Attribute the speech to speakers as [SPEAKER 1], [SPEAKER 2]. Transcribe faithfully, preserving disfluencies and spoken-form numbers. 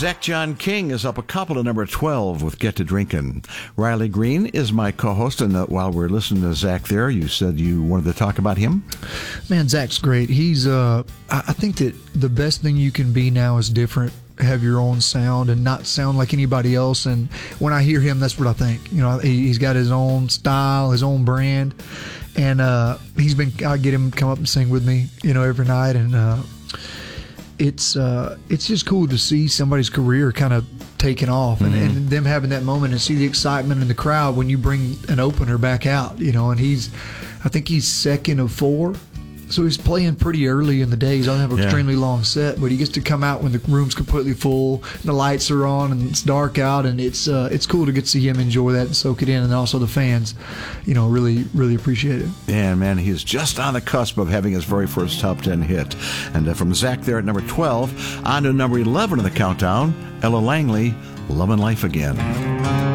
[SPEAKER 1] Zach John King is up a couple to number twelve with Get to Drinkin'. Riley Green is my co-host, and uh, while we're listening to Zach there, you said you wanted to talk about him?
[SPEAKER 2] Man, Zach's great. He's, uh, I I think that the best thing you can be now is different, have your own sound and not sound like anybody else. And when I hear him, that's what I think. You know, he, he's got his own style, his own brand, and uh, he's been, I get him to come up and sing with me, you know, every night, and uh, it's uh, it's just cool to see somebody's career kind of taking off, and, mm-hmm. and them having that moment and see the excitement in the crowd when you bring an opener back out, you know. And he's, I think he's second of four, so he's playing pretty early in the day. He doesn't have an yeah. extremely long set, but he gets to come out when the room's completely full, and the lights are on, and it's dark out, and it's uh, it's cool to get to see him enjoy that and soak it in, and also the fans, you know, really really appreciate it.
[SPEAKER 1] Yeah, man, he's just on the cusp of having his very first top ten hit. And uh, from Zach there at number twelve, on to number eleven in the countdown, Ella Langley, Lovin' Life Again.